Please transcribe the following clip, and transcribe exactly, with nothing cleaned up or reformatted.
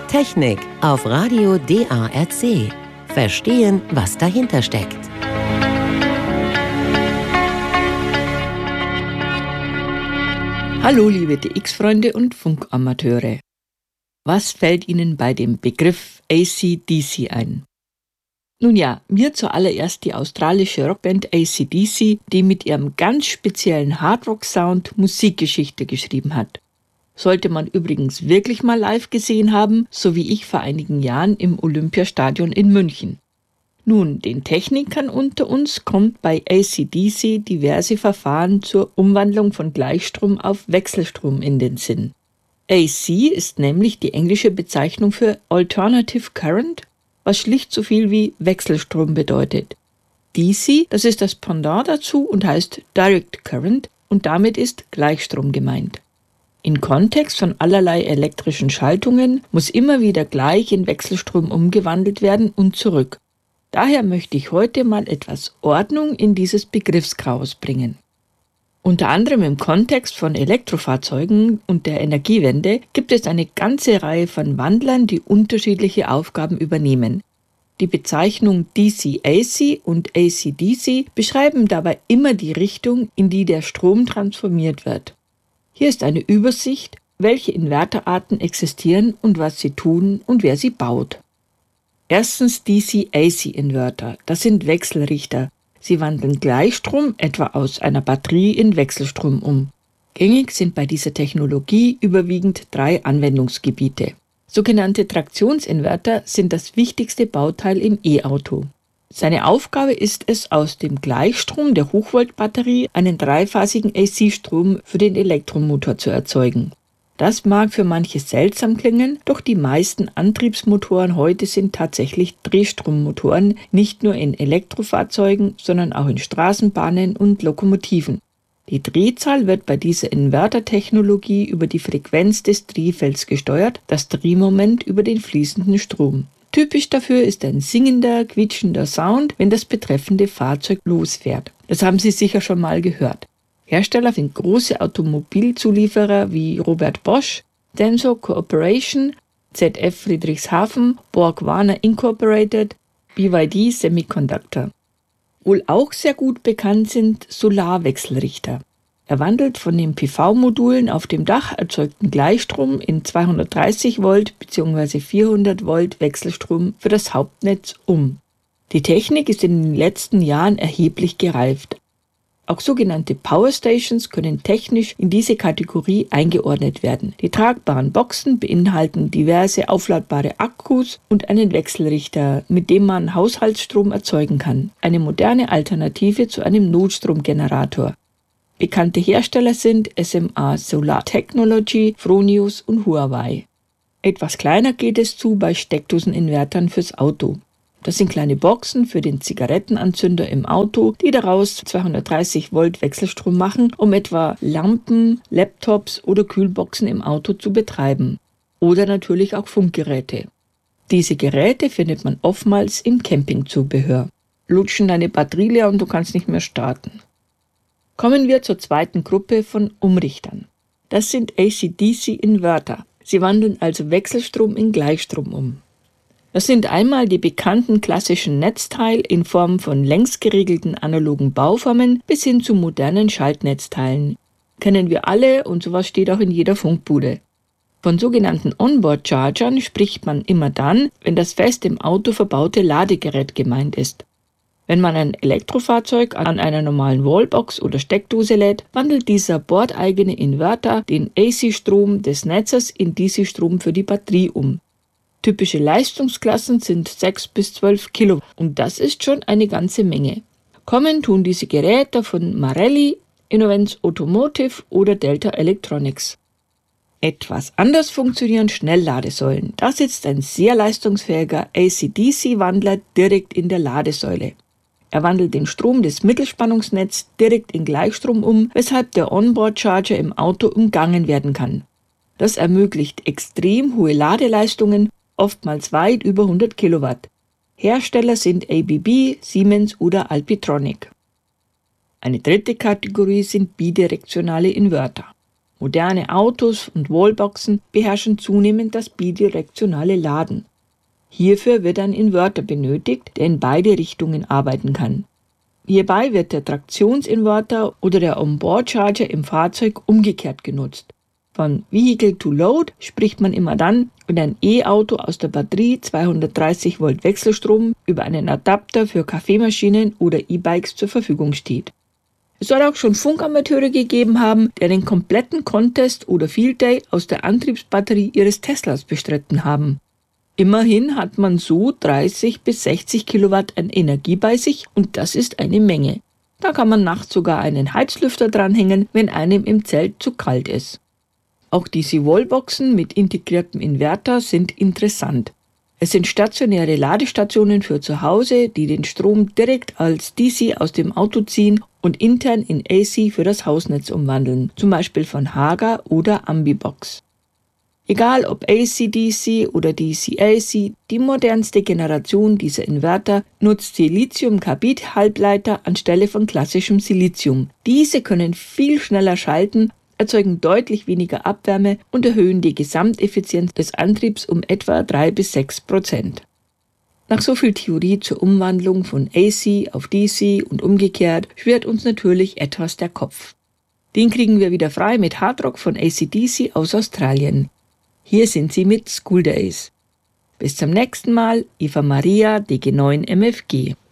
Technik auf Radio D A R C. Verstehen, was dahinter steckt. Hallo liebe D X-Freunde und Funkamateure. Was fällt Ihnen bei dem Begriff A C D C ein? Nun ja, mir zuallererst die australische Rockband A C D C, die mit ihrem ganz speziellen Hardrock-Sound Musikgeschichte geschrieben hat. Sollte man übrigens wirklich mal live gesehen haben, so wie ich vor einigen Jahren im Olympiastadion in München. Nun, den Technikern unter uns kommt bei A C D C diverse Verfahren zur Umwandlung von Gleichstrom auf Wechselstrom in den Sinn. A C ist nämlich die englische Bezeichnung für Alternative Current, was schlicht so viel wie Wechselstrom bedeutet. D C, das ist das Pendant dazu und heißt Direct Current und damit ist Gleichstrom gemeint. Im Kontext von allerlei elektrischen Schaltungen muss immer wieder gleich in Wechselstrom umgewandelt werden und zurück. Daher möchte ich heute mal etwas Ordnung in dieses Begriffschaos bringen. Unter anderem im Kontext von Elektrofahrzeugen und der Energiewende gibt es eine ganze Reihe von Wandlern, die unterschiedliche Aufgaben übernehmen. Die Bezeichnung D C A C und A C D C beschreiben dabei immer die Richtung, in die der Strom transformiert wird. Hier ist eine Übersicht, welche Inverterarten existieren und was sie tun und wer sie baut. Erstens D C A C-Inverter, das sind Wechselrichter. Sie wandeln Gleichstrom etwa aus einer Batterie in Wechselstrom um. Gängig sind bei dieser Technologie überwiegend drei Anwendungsgebiete. Sogenannte Traktionsinverter sind das wichtigste Bauteil im E-Auto. Seine Aufgabe ist es, aus dem Gleichstrom der Hochvoltbatterie einen dreiphasigen A C-Strom für den Elektromotor zu erzeugen. Das mag für manche seltsam klingen, doch die meisten Antriebsmotoren heute sind tatsächlich Drehstrommotoren, nicht nur in Elektrofahrzeugen, sondern auch in Straßenbahnen und Lokomotiven. Die Drehzahl wird bei dieser Invertertechnologie über die Frequenz des Drehfelds gesteuert, das Drehmoment über den fließenden Strom. Typisch dafür ist ein singender, quietschender Sound, wenn das betreffende Fahrzeug losfährt. Das haben Sie sicher schon mal gehört. Hersteller sind große Automobilzulieferer wie Robert Bosch, Denso Corporation, Z F Friedrichshafen, Borg-Warner Incorporated, B Y D Semiconductor. Wohl auch sehr gut bekannt sind Solarwechselrichter. Er wandelt von den P V-Modulen auf dem Dach erzeugten Gleichstrom in zweihundertdreißig Volt bzw. vierhundert Volt Wechselstrom für das Hauptnetz um. Die Technik ist in den letzten Jahren erheblich gereift. Auch sogenannte Powerstations können technisch in diese Kategorie eingeordnet werden. Die tragbaren Boxen beinhalten diverse aufladbare Akkus und einen Wechselrichter, mit dem man Haushaltsstrom erzeugen kann. Eine moderne Alternative zu einem Notstromgenerator. Bekannte Hersteller sind S M A Solar Technology, Fronius und Huawei. Etwas kleiner geht es zu bei Steckdoseninvertern fürs Auto. Das sind kleine Boxen für den Zigarettenanzünder im Auto, die daraus zweihundertdreißig Volt Wechselstrom machen, um etwa Lampen, Laptops oder Kühlboxen im Auto zu betreiben. Oder natürlich auch Funkgeräte. Diese Geräte findet man oftmals im Campingzubehör. Lutschen deine Batterie leer und du kannst nicht mehr starten. Kommen wir zur zweiten Gruppe von Umrichtern. Das sind A C D C-Inverter. Sie wandeln also Wechselstrom in Gleichstrom um. Das sind einmal die bekannten klassischen Netzteile in Form von längs geregelten analogen Bauformen bis hin zu modernen Schaltnetzteilen. Kennen wir alle und sowas steht auch in jeder Funkbude. Von sogenannten Onboard-Chargern spricht man immer dann, wenn das fest im Auto verbaute Ladegerät gemeint ist. Wenn man ein Elektrofahrzeug an einer normalen Wallbox oder Steckdose lädt, wandelt dieser bordeigene Inverter den A C-Strom des Netzes in D C-Strom für die Batterie um. Typische Leistungsklassen sind sechs bis zwölf Kilowatt und das ist schon eine ganze Menge. Kommen tun diese Geräte von Marelli, Innovance Automotive oder Delta Electronics. Etwas anders funktionieren Schnellladesäulen. Da sitzt ein sehr leistungsfähiger A C D C-Wandler direkt in der Ladesäule. Er wandelt den Strom des Mittelspannungsnetzes direkt in Gleichstrom um, weshalb der Onboard-Charger im Auto umgangen werden kann. Das ermöglicht extrem hohe Ladeleistungen, oftmals weit über hundert Kilowatt. Hersteller sind A B B, Siemens oder Alpitronic. Eine dritte Kategorie sind bidirektionale Inverter. Moderne Autos und Wallboxen beherrschen zunehmend das bidirektionale Laden. Hierfür wird ein Inverter benötigt, der in beide Richtungen arbeiten kann. Hierbei wird der Traktionsinverter oder der Onboard-Charger im Fahrzeug umgekehrt genutzt. Von Vehicle to Load spricht man immer dann, wenn ein E-Auto aus der Batterie zweihundertdreißig Volt Wechselstrom über einen Adapter für Kaffeemaschinen oder E-Bikes zur Verfügung steht. Es soll auch schon Funkamateure gegeben haben, die einen kompletten Contest oder Field Day aus der Antriebsbatterie ihres Teslas bestritten haben. Immerhin hat man so dreißig bis sechzig Kilowatt an Energie bei sich und das ist eine Menge. Da kann man nachts sogar einen Heizlüfter dranhängen, wenn einem im Zelt zu kalt ist. Auch diese Wallboxen mit integriertem Inverter sind interessant. Es sind stationäre Ladestationen für zu Hause, die den Strom direkt als D C aus dem Auto ziehen und intern in A C für das Hausnetz umwandeln, zum Beispiel von Hager oder Ambibox. Egal ob A C D C oder D C A C, die modernste Generation dieser Inverter nutzt Silizium-Carbid-Halbleiter anstelle von klassischem Silizium. Diese können viel schneller schalten, erzeugen deutlich weniger Abwärme und erhöhen die Gesamteffizienz des Antriebs um etwa drei bis sechs Prozent. Nach so viel Theorie zur Umwandlung von A C auf D C und umgekehrt schwirrt uns natürlich etwas der Kopf. Den kriegen wir wieder frei mit Hardrock von A C D C aus Australien. Hier sind sie mit School Days. Bis zum nächsten Mal, Eva Maria, D G neun M F G.